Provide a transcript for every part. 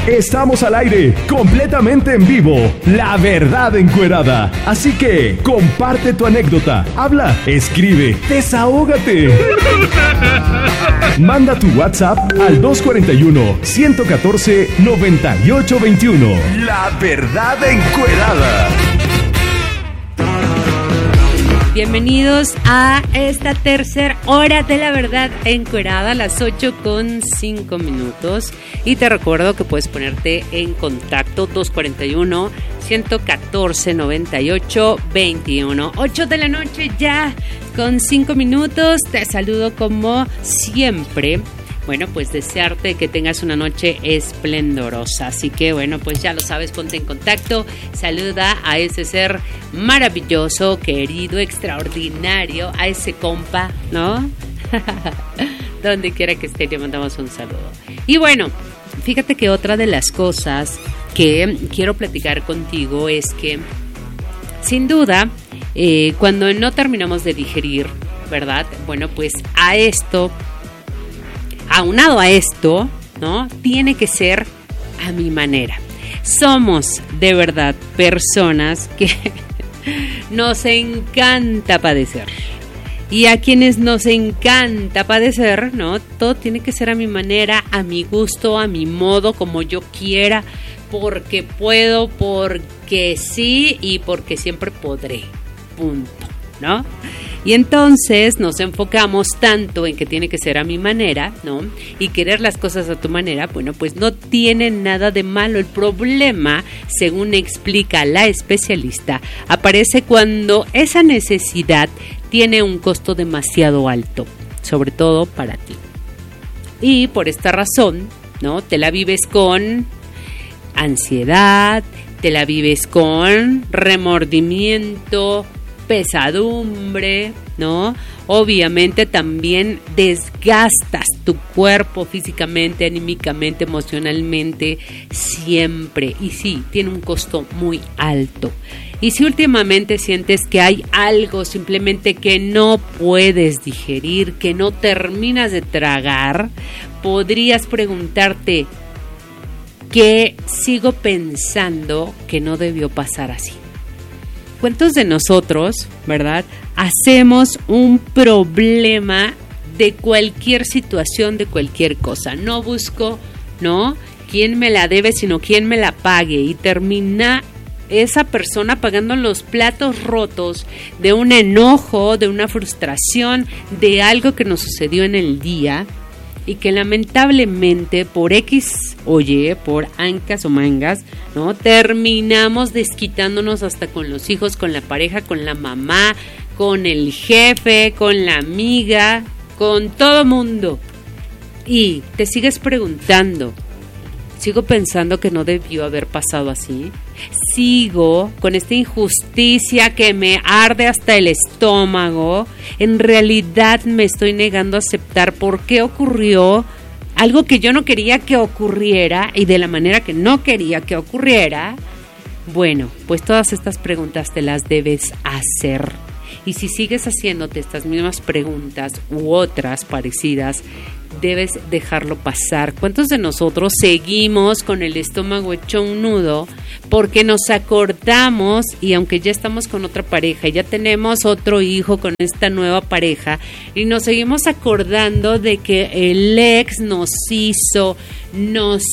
Estamos al aire, completamente en vivo. La verdad encuerada. Así que comparte tu anécdota, habla, escribe, desahógate. Manda tu WhatsApp al 241-114-9821. La verdad encuerada. Bienvenidos a esta tercera hora de La Verdad Encuerada, a las 8:05. Y te recuerdo que puedes ponerte en contacto 241-114-9821. 8 de la noche ya con 5 minutos. Te saludo como siempre. Bueno, pues desearte que tengas una noche esplendorosa. Así que, bueno, pues ya lo sabes, ponte en contacto. Saluda a ese ser maravilloso, querido, extraordinario, a ese compa, ¿no? Donde quiera que esté, le mandamos un saludo. Y bueno, fíjate que otra de las cosas que quiero platicar contigo es que, sin duda, cuando no terminamos de digerir, ¿verdad? Bueno, pues aunado a esto, ¿no? Tiene que ser a mi manera. Somos de verdad personas que nos encanta padecer. Y a quienes nos encanta padecer, ¿no? Todo tiene que ser a mi manera, a mi gusto, a mi modo, como yo quiera, porque puedo, porque sí y porque siempre podré. Punto, ¿no? Y entonces nos enfocamos tanto en que tiene que ser a mi manera, ¿no? Y querer las cosas a tu manera, bueno, pues no tiene nada de malo. El problema, según explica la especialista, aparece cuando esa necesidad tiene un costo demasiado alto, sobre todo para ti. Y por esta razón, ¿no? Te la vives con ansiedad, te la vives con remordimiento, pesadumbre, ¿no? Obviamente también desgastas tu cuerpo físicamente, anímicamente, emocionalmente, siempre. Y sí, tiene un costo muy alto. Y si últimamente sientes que hay algo simplemente que no puedes digerir, que no terminas de tragar, podrías preguntarte, ¿qué sigo pensando que no debió pasar así? ¿Cuántos de nosotros, verdad, hacemos un problema de cualquier situación, de cualquier cosa? No busco, ¿no?, quién me la debe, sino quién me la pague. Y termina esa persona pagando los platos rotos de un enojo, de una frustración, de algo que nos sucedió en el día y que lamentablemente por X o Y, por ancas o mangas, ¿no?, terminamos desquitándonos hasta con los hijos, con la pareja, con la mamá, con el jefe, con la amiga, con todo mundo. Y te sigues preguntando, ¿sigo pensando que no debió haber pasado así? ¿Sigo con esta injusticia que me arde hasta el estómago? ¿En realidad me estoy negando a aceptar por qué ocurrió algo que yo no quería que ocurriera y de la manera que no quería que ocurriera? Bueno, pues todas estas preguntas te las debes hacer. Y si sigues haciéndote estas mismas preguntas u otras parecidas, debes dejarlo pasar. ¿Cuántos de nosotros seguimos con el estómago hecho un nudo porque nos acordamos, y aunque ya estamos con otra pareja, ya tenemos otro hijo con esta nueva pareja, y nos seguimos acordando de que el ex nos hizo, nos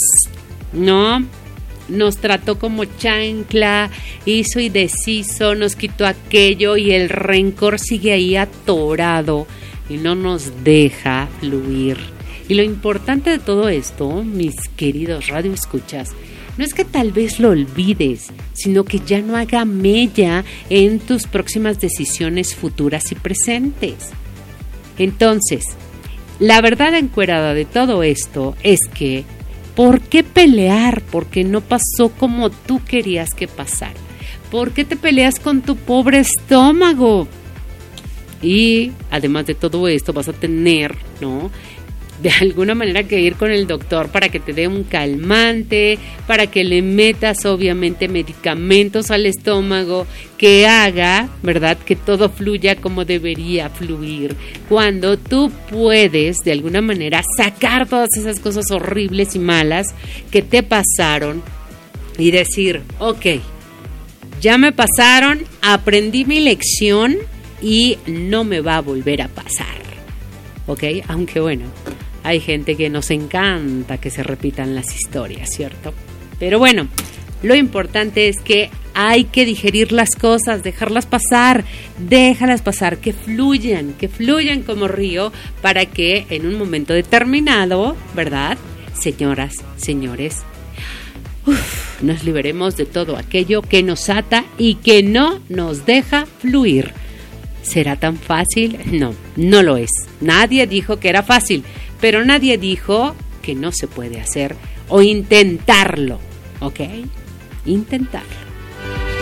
trató como chancla, hizo y deshizo, nos quitó aquello, y el rencor sigue ahí atorado y no nos deja fluir? Y lo importante de todo esto, mis queridos radioescuchas, no es que tal vez lo olvides, sino que ya no haga mella en tus próximas decisiones futuras y presentes. Entonces, la verdad encuerada de todo esto es que, ¿por qué pelear? Porque no pasó como tú querías que pasara. ¿Por qué te peleas con tu pobre estómago? Y además de todo esto vas a tener, ¿no?, de alguna manera que ir con el doctor para que te dé un calmante, para que le metas obviamente medicamentos al estómago, que haga, ¿verdad?, que todo fluya como debería fluir. Cuando tú puedes de alguna manera sacar todas esas cosas horribles y malas que te pasaron y decir, ok, ya me pasaron, aprendí mi lección y no me va a volver a pasar, ¿ok? Aunque bueno, hay gente que nos encanta que se repitan las historias, ¿cierto? Pero bueno, lo importante es que hay que digerir las cosas, dejarlas pasar, déjalas pasar, que fluyan como río, para que en un momento determinado, ¿verdad?, señoras, señores, nos liberemos de todo aquello que nos ata y que no nos deja fluir. ¿Será tan fácil? No, no lo es. Nadie dijo que era fácil, pero nadie dijo que no se puede hacer o intentarlo, ¿ok? Intentarlo.